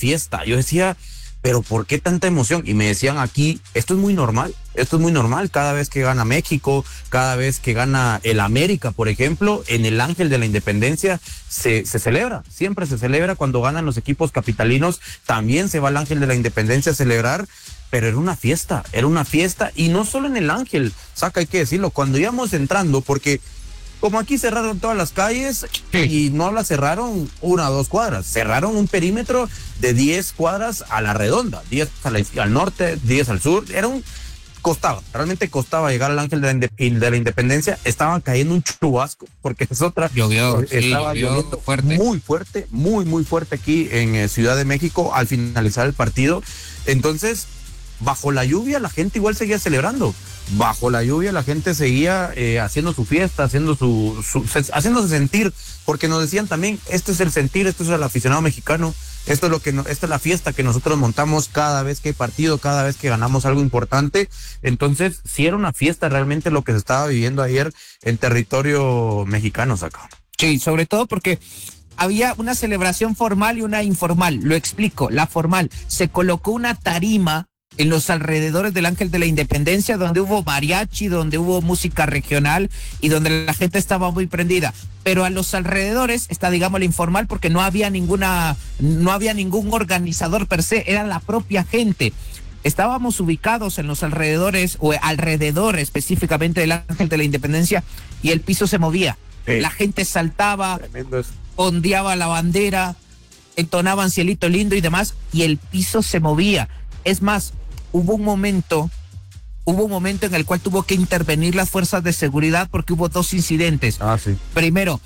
fiesta. Yo decía, pero ¿por qué tanta emoción? Y me decían aquí, esto es muy normal cada vez que gana México, cada vez que gana el América, por ejemplo, en el Ángel de la Independencia se celebra, siempre se celebra cuando ganan los equipos capitalinos, también se va al Ángel de la Independencia a celebrar, pero era una fiesta, y no solo en el Ángel, Saca, hay que decirlo, cuando íbamos entrando, porque como aquí cerraron todas las calles, y no las cerraron 1 o 2 cuadras, cerraron un perímetro de 10 cuadras a la redonda, 10 al norte, 10 al sur, realmente costaba llegar al Ángel de la Independencia, estaba cayendo un chubasco, porque es otra, estaba lloviendo fuerte. Muy fuerte aquí en Ciudad de México al finalizar el partido. Entonces, bajo la lluvia la gente igual seguía celebrando, bajo la lluvia la gente seguía haciendo su fiesta, haciéndose sentir, porque nos decían también, este es el sentir, esto es el aficionado mexicano, esta es la fiesta que nosotros montamos cada vez que hay partido, cada vez que ganamos algo importante. Entonces, sí era una fiesta realmente lo que se estaba viviendo ayer en territorio mexicano, Saca. Sí, sobre todo porque había una celebración formal y una informal. Lo explico, la formal, se colocó una tarima en los alrededores del Ángel de la Independencia, donde hubo mariachi, donde hubo música regional y donde la gente estaba muy prendida. Pero a los alrededores está, digamos, la informal, porque no había ningún organizador per se, era la propia gente. Estábamos ubicados en los alrededores, o alrededor específicamente del Ángel de la Independencia, y el piso se movía. La gente saltaba, ondeaba la bandera, entonaban Cielito Lindo y demás, y el piso se movía. Es más, hubo un momento en el cual tuvo que intervenir las fuerzas de seguridad porque hubo 2 incidentes. Sí. Primero,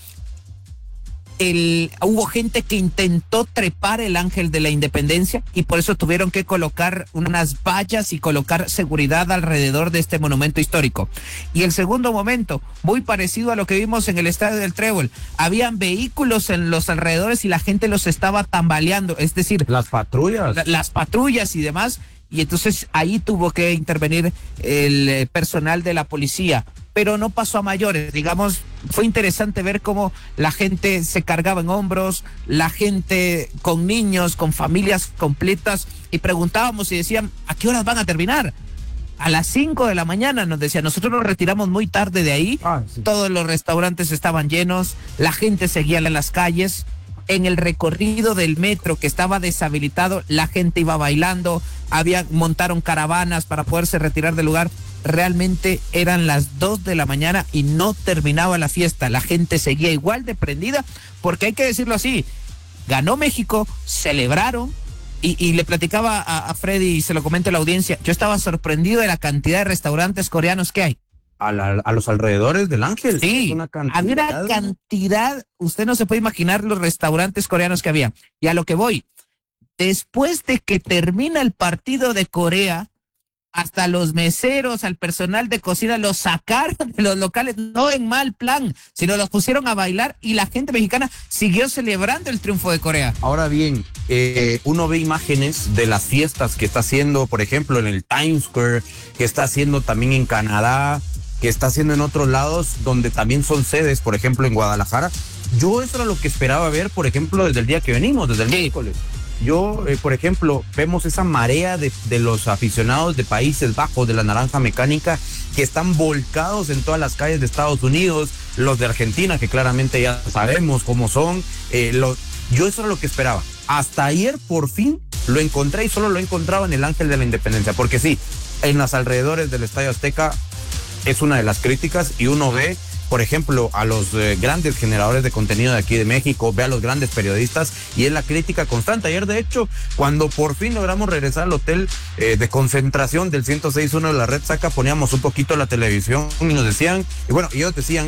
hubo gente que intentó trepar el Ángel de la Independencia y por eso tuvieron que colocar unas vallas y colocar seguridad alrededor de este monumento histórico. Y el segundo momento, muy parecido a lo que vimos en el Estadio del Trébol, habían vehículos en los alrededores y la gente los estaba tambaleando, es decir, las patrullas y demás. Y entonces ahí tuvo que intervenir el personal de la policía, pero no pasó a mayores. Digamos, fue interesante ver cómo la gente se cargaba en hombros, la gente con niños, con familias completas, y preguntábamos y decían, ¿a qué horas van a terminar? A las 5 de la mañana, nos decían. Nosotros nos retiramos muy tarde de ahí, sí. Todos los restaurantes estaban llenos, la gente seguía en las calles. En el recorrido del metro que estaba deshabilitado, la gente iba bailando, montaron caravanas para poderse retirar del lugar. Realmente eran las 2 de la mañana y no terminaba la fiesta. La gente seguía igual de prendida, porque hay que decirlo así, ganó México, celebraron, y le platicaba a Freddy, y se lo comento a la audiencia, yo estaba sorprendido de la cantidad de restaurantes coreanos que hay. A los alrededores del Ángel. Sí, había una cantidad, usted no se puede imaginar los restaurantes coreanos que había. Y a lo que voy, después de que termina el partido de Corea, hasta los meseros, al personal de cocina, los sacaron de los locales, no en mal plan, sino los pusieron a bailar, y la gente mexicana siguió celebrando el triunfo de Corea. Ahora bien, uno ve imágenes de las fiestas que está haciendo, por ejemplo, en el Times Square, que está haciendo también en Canadá, que está haciendo en otros lados donde también son sedes, por ejemplo en Guadalajara. Yo eso era lo que esperaba ver, por ejemplo, desde el día que venimos, desde el miércoles. Yo, por ejemplo, vemos esa marea de los aficionados de Países Bajos, de la Naranja Mecánica, que están volcados en todas las calles de Estados Unidos, los de Argentina, que claramente ya sabemos cómo son. Yo eso era lo que esperaba. Hasta ayer, por fin, lo encontré, y solo lo encontraba en el Ángel de la Independencia, porque sí, en los alrededores del Estadio Azteca es una de las críticas, y uno ve, por ejemplo, a los grandes generadores de contenido de aquí de México, ve a los grandes periodistas, y es la crítica constante. Ayer, de hecho, cuando por fin logramos regresar al hotel de concentración del 106.1 de la Red Saca, poníamos un poquito la televisión y nos decían, y bueno, ellos decían,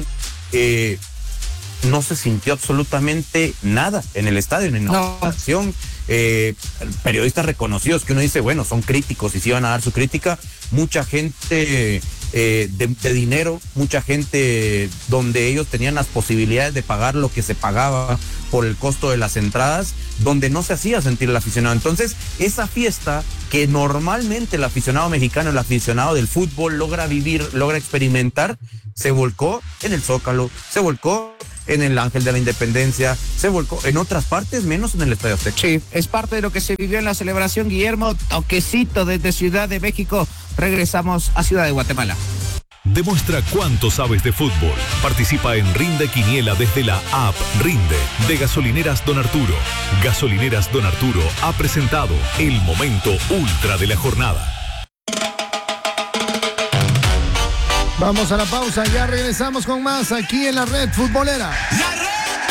no se sintió absolutamente nada en el estadio, en inauguración. Periodistas reconocidos que uno dice, bueno, son críticos y sí van a dar su crítica. Mucha gente de dinero, mucha gente donde ellos tenían las posibilidades de pagar lo que se pagaba por el costo de las entradas, donde no se hacía sentir el aficionado. Entonces, esa fiesta que normalmente el aficionado mexicano, el aficionado del fútbol logra vivir, logra experimentar, se volcó en el Zócalo, se volcó en el Ángel de la Independencia, se volcó en otras partes, menos en el Estadio Azteca. Sí, es parte de lo que se vivió en la celebración, Guillermo. Toquecito desde Ciudad de México. Regresamos a Ciudad de Guatemala. Demuestra cuánto sabes de fútbol. Participa en Rinde Quiniela desde la app Rinde de Gasolineras Don Arturo. Gasolineras Don Arturo ha presentado el momento ultra de la jornada. Vamos a la pausa, ya regresamos con más aquí en la Red Futbolera. La Red.